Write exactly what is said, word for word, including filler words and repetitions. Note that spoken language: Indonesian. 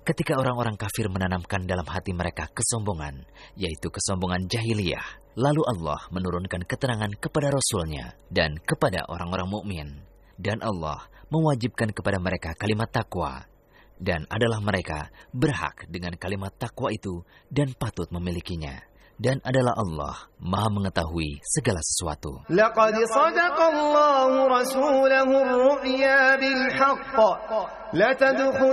Ketika orang-orang kafir menanamkan dalam hati mereka kesombongan, yaitu kesombongan jahiliyah, lalu Allah menurunkan keterangan kepada Rasul-Nya dan kepada orang-orang mukmin, dan Allah mewajibkan kepada mereka kalimat takwa, dan adalah mereka berhak dengan kalimat takwa itu dan patut memilikinya. Dan adalah Allah Maha mengetahui segala sesuatu. Laqad sadaqallahu rasulahu ar-ru'ya bil haqq la tadkhulu